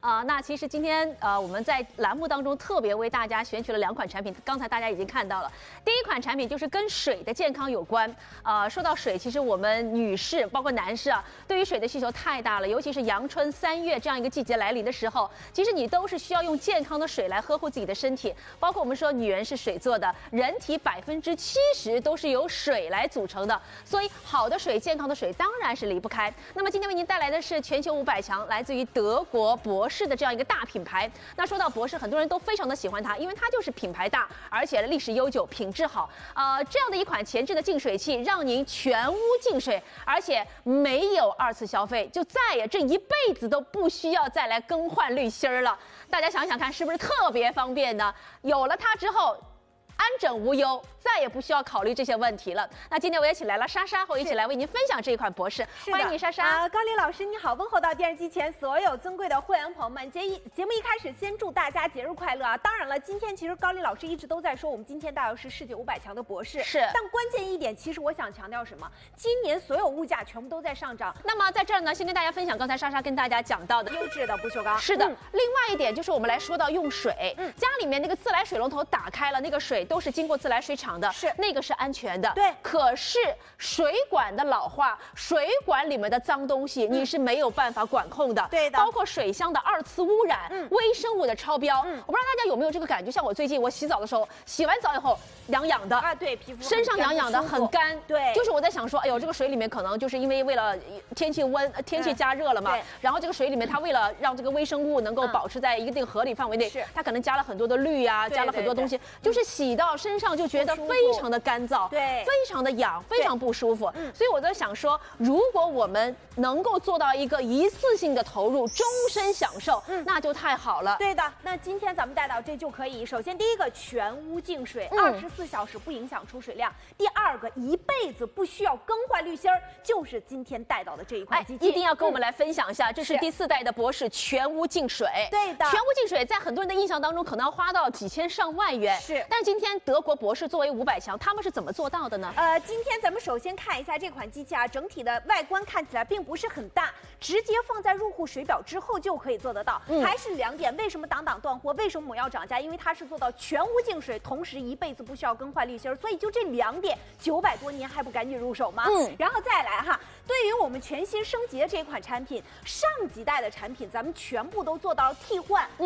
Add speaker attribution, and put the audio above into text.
Speaker 1: 那其实今天我们在栏目当中特别为大家选取了2款产品，刚才大家已经看到了。第一款产品就是跟水的健康有关。说到水，其实我们女士包括男士啊，对于水的需求太大了，尤其是阳春3月这样一个季节来临的时候，其实你都是需要用健康的水来呵护自己的身体。包括我们说女人是水做的，人体70%都是由水来组成的，所以好的水、健康的水当然是离不开。那么今天为您带来的是全球500强，来自于德国博士的这样一个大品牌。那说到博士，很多人都非常的喜欢它，因为它就是品牌大，而且历史悠久，品质好。这样的一款前置的净水器，让您全屋净水，而且没有2次消费，就再也这一辈子都不需要再来更换滤芯了。大家想想看，是不是特别方便呢？有了它之后，安枕无忧，再也不需要考虑这些问题了。那今天我也请来了莎莎，和我一起来为您分享这一款博士。欢迎你，莎莎。
Speaker 2: 高丽老师你好，问候到电视机前所有尊贵的会员朋友们。节目一开始，先祝大家节日快乐啊！当然了，今天其实高丽老师一直都在说，我们今天带的是世界500强的博士。
Speaker 1: 是。
Speaker 2: 但关键一点，其实我想强调什么？今年所有物价全部都在上涨。
Speaker 1: 那么在这儿呢，先跟大家分享刚才莎莎跟大家讲到的
Speaker 2: 优质的不锈钢。
Speaker 1: 是的。另外一点就是我们来说到用水，家里面那个自来水龙头打开了，那个水都是经过自来水厂的，
Speaker 2: 是
Speaker 1: 那个是安全的。
Speaker 2: 对。
Speaker 1: 可是水管的老化，水管里面的脏东西，你是没有办法管控的。
Speaker 2: 对的。
Speaker 1: 包括水箱的2次污染，微生物的超标。我不知道大家有没有这个感觉，像我最近我洗澡的时候，洗完澡以后痒痒的
Speaker 2: 啊，对，皮肤
Speaker 1: 身上痒痒的，很干。
Speaker 2: 对。
Speaker 1: 就是我在想说，哎呦，这个水里面可能就是因为为了天气加热了嘛，然后这个水里面它为了让这个微生物能够保持在一定合理范围内，它可能加了很多的氯啊，加了很多东西，就是洗到身上就觉得非常的干燥，
Speaker 2: 对，
Speaker 1: 非常的痒，非常不舒服。所以我在想说，如果我们能够做到一个一次性的投入，终身享受，那就太好了。
Speaker 2: 对的，那今天咱们带到这就可以。首先，第一个全屋净水，24小时不影响出水量；第二个，一辈子不需要更换滤芯儿，就是今天带到的这一款机器。
Speaker 1: 一定要跟我们来分享一下，这是第4代的博士全屋净水。
Speaker 2: 对的，
Speaker 1: 全屋净水在很多人的印象当中，可能要花到几千上万元。
Speaker 2: 是，
Speaker 1: 但是今天德国博士作为500强，他们是怎么做到的呢？
Speaker 2: 今天咱们首先看一下这款机器啊，整体的外观看起来并不是很大，直接放在入户水表之后就可以做得到。还是2点，为什么档断货？为什么我要涨价？因为它是做到全屋净水，同时一辈子不需要更换滤芯，所以就这2点，900多年还不赶紧入手吗？然后再来哈，对于我们全新升级的这款产品，上几代的产品咱们全部都做到了替换。